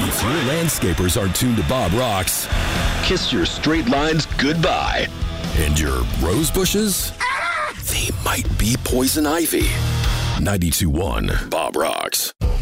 If your landscapers are tuned to Bob Rocks, kiss your straight lines goodbye. And your rose bushes, they might be poison ivy. 92.1 Bob Rocks.